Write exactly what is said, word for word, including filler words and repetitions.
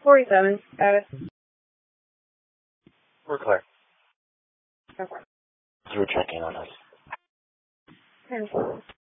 forty-seven. Got it. We're clear. Okay. You're checking on us. Okay.